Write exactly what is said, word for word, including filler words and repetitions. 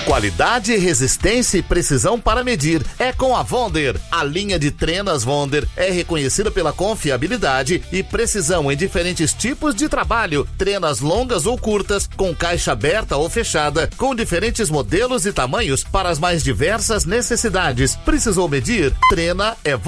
Qualidade, resistência e precisão para medir é com a Wonder. A linha de trenas Wonder é reconhecida pela confiabilidade e precisão em diferentes tipos de trabalho, trenas longas ou curtas, com caixa aberta ou fechada, com diferentes modelos e tamanhos para as mais diversas necessidades. Precisou medir? Trena é